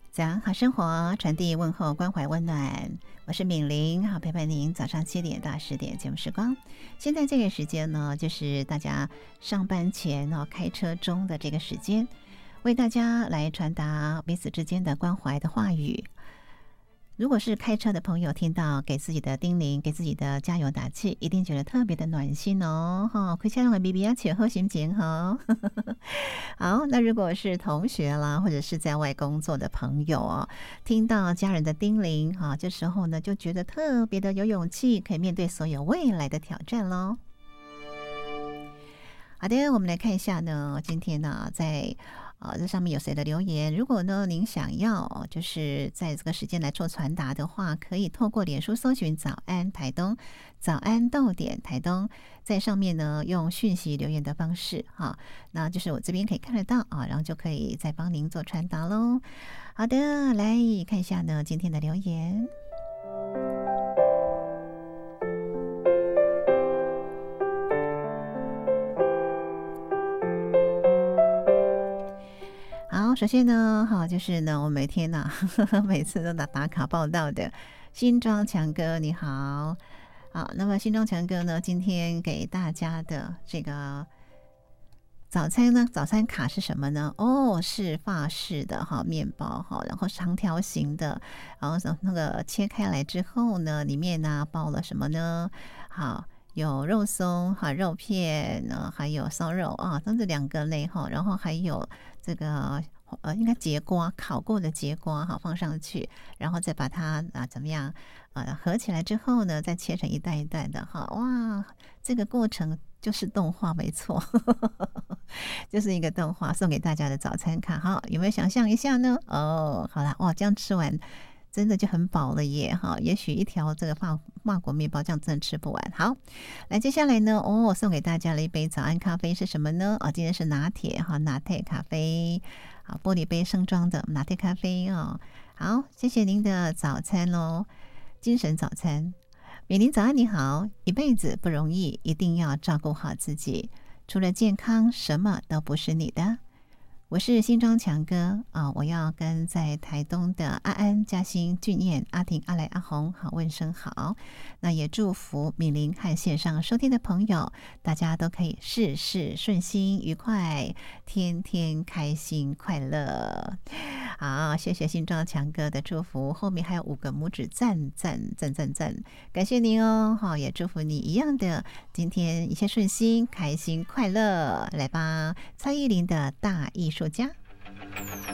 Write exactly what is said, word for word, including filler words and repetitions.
早安好生活，传递问候，关怀温暖。我是敏玲，好陪伴您早上七点到十点节目时光。现在这个时间呢，就是大家上班前哦开车中的这个时间，为大家来传达彼此之间的关怀的话语。如果是开车的朋友听到给自己的叮咛，给自己的加油打气，一定觉得特别的暖心哦。哈，开车让我 B B 要前后心情哈。好，那如果是同学啦，或者是在外工作的朋友哦，听到家人的叮咛啊，这时候呢就觉得特别的有勇气，可以面对所有未来的挑战咯。好的，我们来看一下呢，今天呢在啊，这上面有谁的留言？如果呢您想要就是在这个时间来做传达的话，可以透过脸书搜寻早安台东，早安逗点台东，在上面呢用讯息留言的方式哈，那就是我这边可以看得到啊，然后就可以再帮您做传达喽。好的，来看一下呢今天的留言。好，首先呢，好，就是呢，我每天呢、啊，每次都打打卡报道的新庄强哥，你好，好，那么新庄强哥呢，今天给大家的这个早餐呢，早餐卡是什么呢？哦，是法式的哈面包哈，然后长条形的，然后那个切开来之后呢，里面呢包了什么呢？好。有肉松哈，肉片呢，还有烧肉啊，都是两个类哈，然后还有这个呃，应该节瓜，烤过的节瓜哈，放上去，然后再把它啊怎么样呃合起来之后呢，再切成一段一段的哈，哇，这个过程就是动画没错，就是一个动画送给大家的早餐卡哈，有没有想象一下呢？哦，好啦，哇，这样吃完。真的就很饱了耶哈，也许一条这个法法国面包这样真的吃不完。好，来接下来呢，哦，送给大家了一杯早安咖啡是什么呢？啊、哦，今天是拿铁哈，拿铁咖啡，好，玻璃杯盛装的拿铁咖啡哦。好，谢谢您的早餐喽，精神早餐。美玲早安，你好，一辈子不容易，一定要照顾好自己，除了健康，什么都不是你的。我是新庄强哥啊，我要跟在台东的阿安、嘉欣、俊彦、阿婷、阿来、阿红好问声好。那也祝福敏玲和线上收听的朋友，大家都可以事事顺心、愉快，天天开心快乐。好，谢谢新庄强哥的祝福，后面还有五个拇指赞赞赞赞赞，感谢您哦。好，也祝福你一样的，今天一切顺心、开心快乐。来吧，蔡依林的大艺术家。